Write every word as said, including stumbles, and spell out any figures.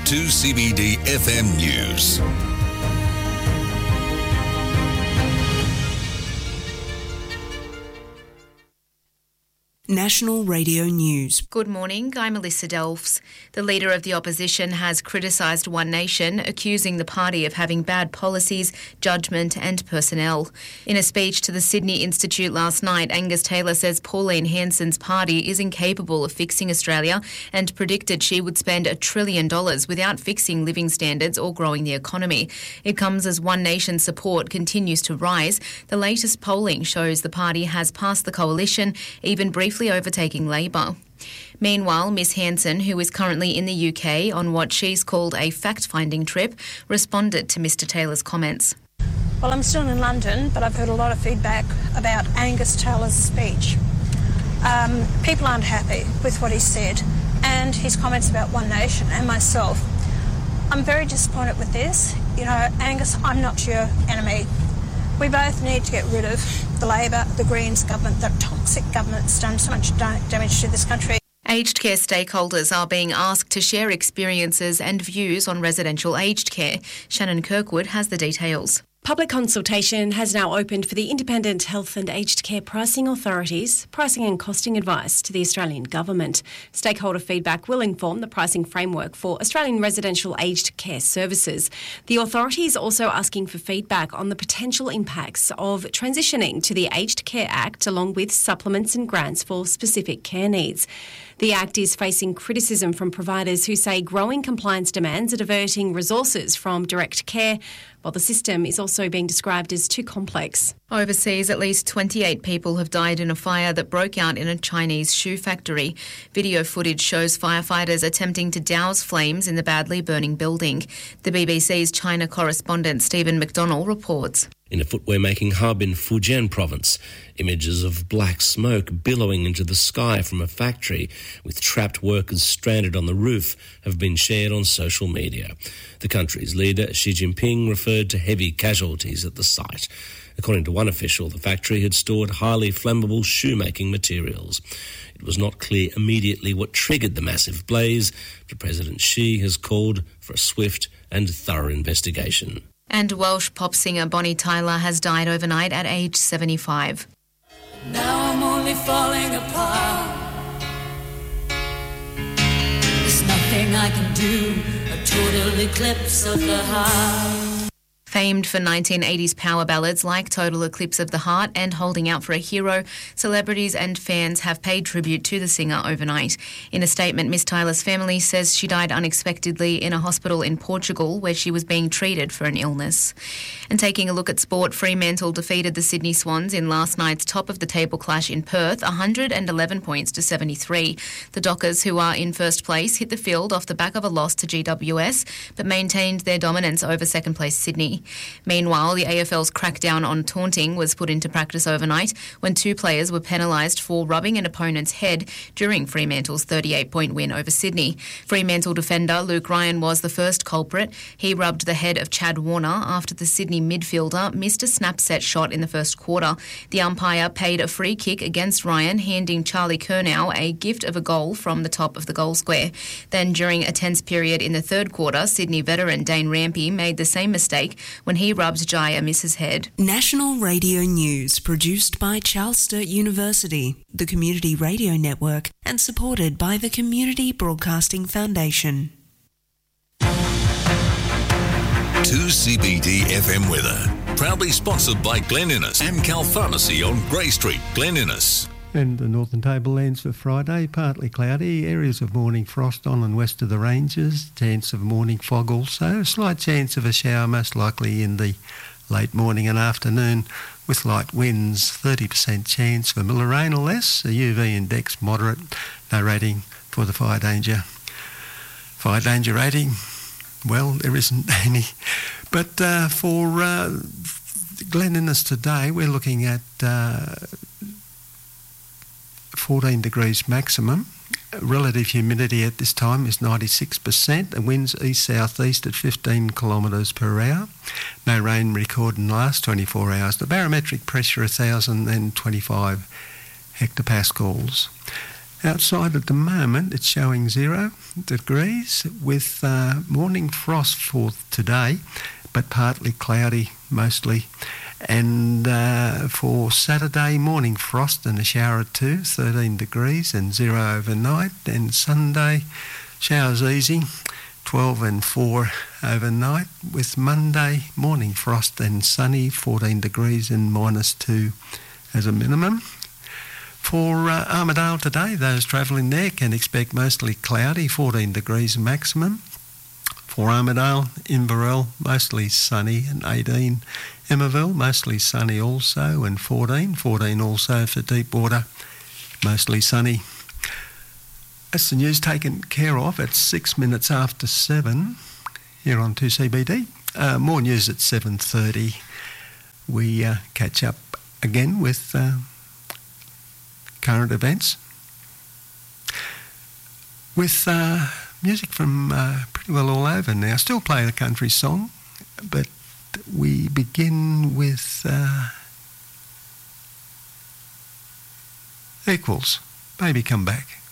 two C B D F M News. National Radio News. Good morning, I'm Melissa Delfs. The Leader of the Opposition has criticised One Nation, accusing the party of having bad policies, judgment and personnel. In a speech to the Sydney Institute last night, Angus Taylor says Pauline Hanson's party is incapable of fixing Australia and predicted she would spend a trillion dollars without fixing living standards or growing the economy. It comes as One Nation's support continues to rise. The latest polling shows the party has passed the coalition, even briefly overtaking Labor. Meanwhile, Miss Hanson, who is currently in the U K on what she's called a fact-finding trip, responded to Mr Taylor's comments. Well, I'm still in London, but I've heard a lot of feedback about Angus Taylor's speech. Um, people aren't happy with what he said and his comments about One Nation and myself. I'm very disappointed with this. You know, Angus, I'm not your enemy. We both need to get rid of the Labor, the Greens government, the toxic government that's done so much damage to this country. Aged care stakeholders are being asked to share experiences and views on residential aged care. Shannon Kirkwood has the details. Public consultation has now opened for the independent health and aged care pricing authorities, pricing and costing advice to the Australian Government. Stakeholder feedback will inform the pricing framework for Australian residential aged care services. The authority is also asking for feedback on the potential impacts of transitioning to the Aged Care Act, along with supplements and grants for specific care needs. The Act is facing criticism from providers who say growing compliance demands are diverting resources from direct care, while the system is also being described as too complex. Overseas, at least twenty-eight people have died in a fire that broke out in a Chinese shoe factory. Video footage shows firefighters attempting to douse flames in the badly burning building. The B B C's China correspondent Stephen McDonnell reports. In a footwear-making hub in Fujian province, images of black smoke billowing into the sky from a factory with trapped workers stranded on the roof have been shared on social media. The country's leader, Xi Jinping, referred to heavy casualties at the site. According to one official, the factory had stored highly flammable shoemaking materials. It was not clear immediately what triggered the massive blaze, but President Xi has called for a swift and thorough investigation. And Welsh pop singer Bonnie Tyler has died overnight at age seventy-five. Now I'm only falling apart. There's nothing I can do, a total eclipse of the heart. Famed for nineteen eighties power ballads like Total Eclipse of the Heart and Holding Out for a Hero, celebrities and fans have paid tribute to the singer overnight. In a statement, Miss Tyler's family says she died unexpectedly in a hospital in Portugal where she was being treated for an illness. And taking a look at sport, Fremantle defeated the Sydney Swans in last night's top-of-the-table clash in Perth, one hundred eleven points to seventy-three. The Dockers, who are in first place, hit the field off the back of a loss to G W S, but maintained their dominance over second-place Sydney. Meanwhile, the A F L's crackdown on taunting was put into practice overnight when two players were penalised for rubbing an opponent's head during Fremantle's thirty-eight point win over Sydney. Fremantle defender Luke Ryan was the first culprit. He rubbed the head of Chad Warner after the Sydney midfielder missed a snap set shot in the first quarter. The umpire paid a free kick against Ryan, handing Charlie Curnow a gift of a goal from the top of the goal square. Then, during a tense period in the third quarter, Sydney veteran Dane Rampy made the same mistake when he rubbed Jai Amis's head. National Radio News, produced by Charles Sturt University, the Community Radio Network, and supported by the Community Broadcasting Foundation. two C B D F M weather, proudly sponsored by Glen Innes, Amcal Pharmacy on Grey Street, Glen Innes. And the Northern Tablelands for Friday, partly cloudy, areas of morning frost on and west of the ranges, chance of morning fog also, a slight chance of a shower most likely in the late morning and afternoon with light winds, thirty percent chance for miller rain or less, a U V index moderate, no rating for the fire danger. Fire danger rating, well, there isn't any. But uh, for uh, Glen Innes today, we're looking at uh, fourteen degrees maximum. Relative humidity at this time is ninety-six percent. The winds east-south-east at fifteen kilometres per hour. No rain recorded in the last twenty-four hours. The barometric pressure one thousand twenty-five hectopascals. Outside at the moment, it's showing zero degrees with uh, morning frost for today, but partly cloudy mostly. And uh, for Saturday, morning frost and a shower or two, thirteen degrees and zero overnight. And Sunday, showers easy, twelve and four overnight. With Monday, morning frost and sunny, fourteen degrees and minus two as a minimum. For uh, Armidale today, those travelling there can expect mostly cloudy, fourteen degrees maximum. For Armidale, Inverell, mostly sunny and eighteen. Emmaville, mostly sunny also and fourteen. fourteen also for Deepwater, mostly sunny. That's the news taken care of at six minutes after seven here on two C B D. Uh, more news at seven thirty. We uh, catch up again with uh, current events. With uh, music from uh, pretty well all over now. Still play the country song, but we begin with uh, Equals. Baby Come Back.